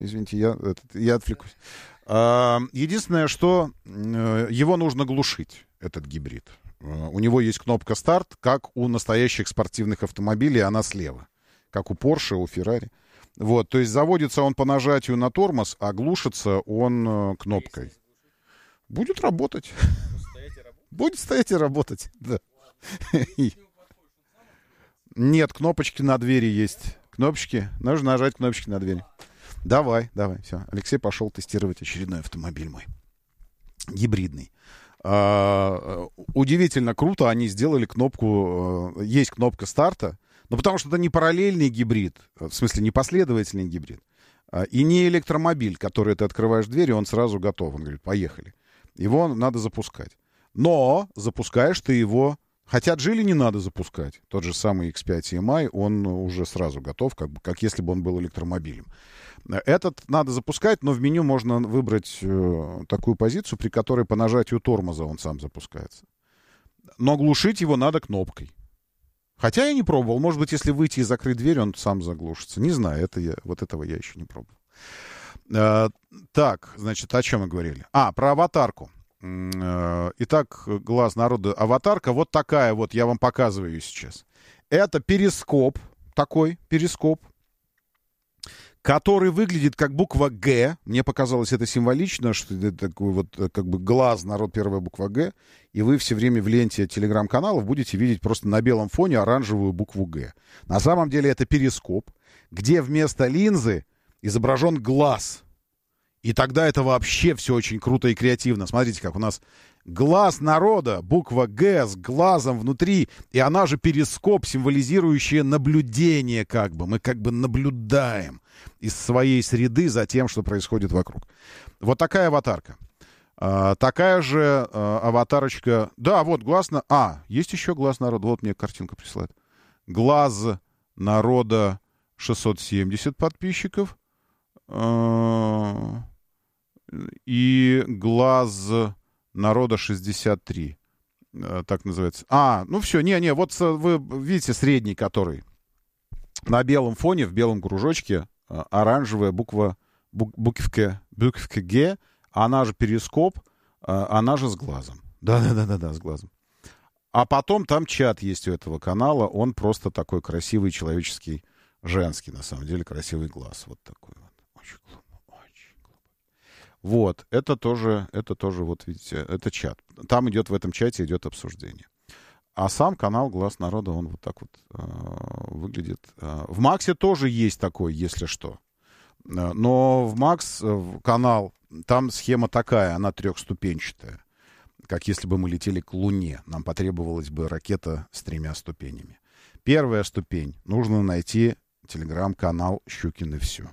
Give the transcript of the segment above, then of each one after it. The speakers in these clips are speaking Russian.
Извините, я отвлекусь. Единственное, что его нужно глушить, этот гибрид. У него есть кнопка «Старт», как у настоящих спортивных автомобилей, она слева. Как у Porsche, у Ferrari. Вот, то есть заводится он по нажатию на тормоз, а глушится он кнопкой. Будет работать. Будет стоять и работать, да. Нет, кнопочки на двери есть. Кнопочки. Нужно нажать кнопочки на двери. Давай, все. Алексей пошел тестировать очередной автомобиль мой. Гибридный. Удивительно круто они сделали кнопку. Есть кнопка старта. Но потому что это не параллельный гибрид. В смысле, не последовательный гибрид. И не электромобиль, который ты открываешь дверь, и он сразу готов. Он говорит, поехали. Его надо запускать. Но запускаешь ты его... Хотя Джили не надо запускать. Тот же самый X5 EMI, он уже сразу готов, как если бы он был электромобилем. Этот надо запускать, но в меню можно выбрать такую позицию, при которой по нажатию тормоза он сам запускается. Но глушить его надо кнопкой. Хотя я не пробовал. Может быть, если выйти и закрыть дверь, он сам заглушится. Не знаю, вот этого я еще не пробовал. Так, значит, о чем мы говорили? Про аватарку. Итак, глаз народа. Аватарка вот такая вот, я вам показываю сейчас. Это перископ, который выглядит как буква «Г». Мне показалось это символично, что это такой вот как бы глаз, народ, первая буква «Г». И вы все время в ленте телеграм-каналов будете видеть просто на белом фоне оранжевую букву «Г». На самом деле это перископ, где вместо линзы изображен глаз. И тогда это вообще все очень круто и креативно. Смотрите, как у нас глаз народа, буква «Г» с глазом внутри, и она же перископ, символизирующее наблюдение как бы. Мы как бы наблюдаем из своей среды за тем, что происходит вокруг. Вот такая аватарка. Такая же аватарочка... Да, вот глаз... есть еще глаз народа. Вот мне картинку присылают. Глаз народа 670 подписчиков. И глаз народа 63. Так называется. Все, вот вы видите средний, который на белом фоне, в белом кружочке, оранжевая буковка «Г», она же перископ, она же с глазом. Да, с глазом. А потом там чат есть у этого канала, он просто такой красивый, человеческий, женский, на самом деле, красивый глаз. Вот такой вот. Очень глубокий. Вот, это тоже, вот видите, это чат. Там в этом чате идет обсуждение. А сам канал «Глаз народа», он вот так вот выглядит. В Максе тоже есть такой, если что. Но в Макс канал, там схема такая, она трехступенчатая. Как если бы мы летели к Луне. Нам потребовалась бы ракета с 3 ступенями. Первая ступень. Нужно найти телеграм-канал «Щукин и все».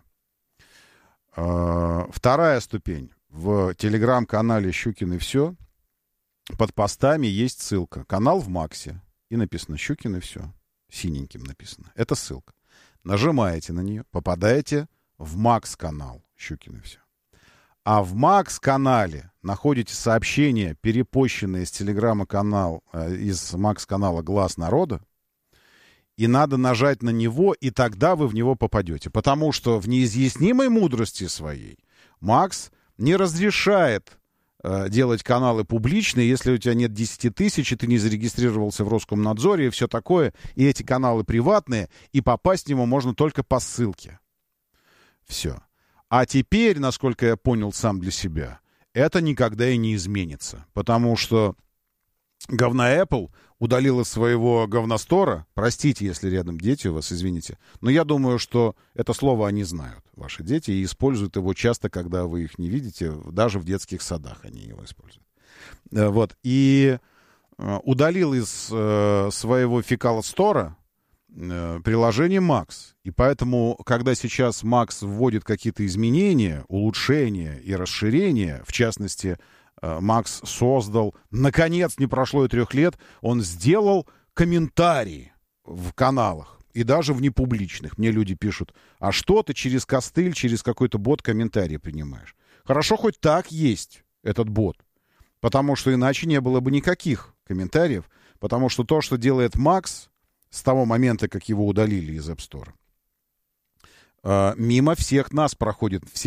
Вторая ступень. В телеграм-канале «Щукин и все» под постами есть ссылка. Канал в Максе. И написано «Щукин и все». Синеньким написано. Это ссылка. Нажимаете на нее, попадаете в Макс-канал «Щукин и все». А в Макс-канале находите сообщения, перепощенные из телеграма-канала, из Макс-канала «Глаз народа». И надо нажать на него, и тогда вы в него попадете. Потому что в неизъяснимой мудрости своей Макс не разрешает делать каналы публичные, если у тебя нет 10 тысяч, и ты не зарегистрировался в Роскомнадзоре, и все такое, и эти каналы приватные, и попасть в него можно только по ссылке. Все. А теперь, насколько я понял сам для себя, это никогда и не изменится. Потому что говна Apple удалил из своего говностора. Простите, если рядом дети у вас, извините. Но я думаю, что это слово они знают, ваши дети, и используют его часто, когда вы их не видите. Даже в детских садах они его используют. Вот. И удалил из своего фекал-стора приложение Max. И поэтому, когда сейчас Max вводит какие-то изменения, улучшения и расширения, в частности, Макс создал, наконец, не прошло и 3 лет, он сделал комментарии в каналах и даже в непубличных. Мне люди пишут, а что ты через костыль, через какой-то бот комментарии принимаешь? Хорошо, хоть так есть этот бот, потому что иначе не было бы никаких комментариев, потому что то, что делает Макс с того момента, как его удалили из App Store, Мимо всех нас проходит, все